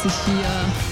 was ich hier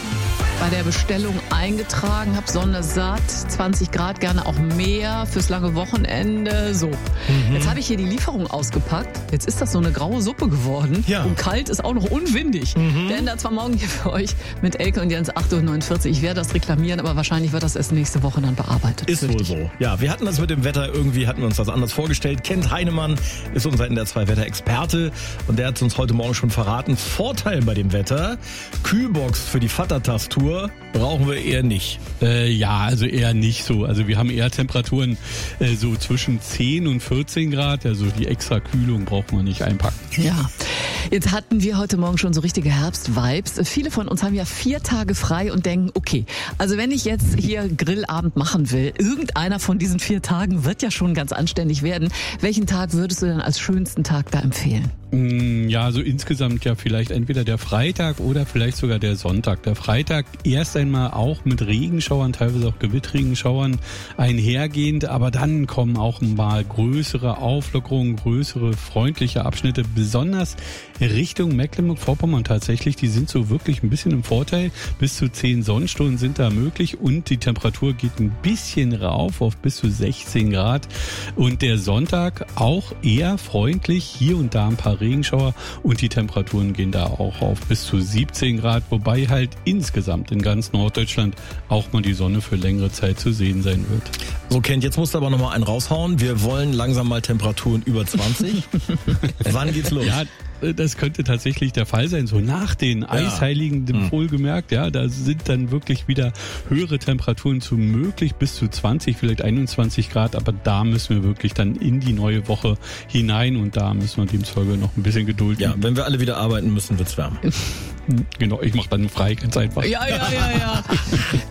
bei der Bestellung eingetragen habe. Sonne satt, 20 Grad, gerne auch mehr fürs lange Wochenende. So, Jetzt habe ich hier die Lieferung ausgepackt. Jetzt ist das so eine graue Suppe geworden. Ja. Und kalt ist auch noch unwindig. Wir ändern zwar morgen hier für euch mit Elke und Jens 8.49 Uhr. Ich werde das reklamieren, aber wahrscheinlich wird das erst nächste Woche dann bearbeitet. Ist wohl so. Ja, wir hatten das mit dem Wetter, irgendwie hatten wir uns das anders vorgestellt. Kent Heinemann ist unser NDR 2 Wetterexperte und der hat uns heute Morgen schon verraten. Vorteil bei dem Wetter, Kühlbox für die Vatertagstour brauchen wir eher nicht. Ja, also eher nicht so. Also wir haben eher Temperaturen so zwischen 10 und 14 Grad. Also die extra Kühlung braucht man nicht einpacken. Ja, jetzt hatten wir heute Morgen schon so richtige Herbst-Vibes. Viele von uns haben ja 4 Tage frei und denken, okay, also wenn ich jetzt hier Grillabend machen will, irgendeiner von diesen 4 Tagen wird ja schon ganz anständig werden. Welchen Tag würdest du denn als schönsten Tag da empfehlen? Ja, so insgesamt ja vielleicht entweder der Freitag oder vielleicht sogar der Sonntag. Der Freitag erst einmal auch mit Regenschauern, teilweise auch Gewittregenschauern einhergehend, aber dann kommen auch mal größere Auflockerungen, größere freundliche Abschnitte, besonders Richtung Mecklenburg-Vorpommern tatsächlich. Die sind so wirklich ein bisschen im Vorteil. Bis zu 10 Sonnenstunden sind da möglich und die Temperatur geht ein bisschen rauf auf bis zu 16 Grad. Und der Sonntag auch eher freundlich, hier und da ein paar Regenschauer und die Temperaturen gehen da auch auf bis zu 17 Grad, wobei halt insgesamt in ganz Norddeutschland auch mal die Sonne für längere Zeit zu sehen sein wird. So, Kent, jetzt musst du aber noch mal einen raushauen. Wir wollen langsam mal Temperaturen über 20. Wann geht's los? Ja, das könnte tatsächlich der Fall sein, so nach den Eisheiligen, wohlgemerkt, ja, da sind dann wirklich wieder höhere Temperaturen zu möglich, bis zu 20, vielleicht 21 Grad, aber da müssen wir wirklich dann in die neue Woche hinein und da müssen wir demzufolge noch ein bisschen Geduld Ja, üben. wenn wir alle wieder arbeiten müssen, wird's wärmer. Genau, ich mache dann frei, ganz einfach. Ja.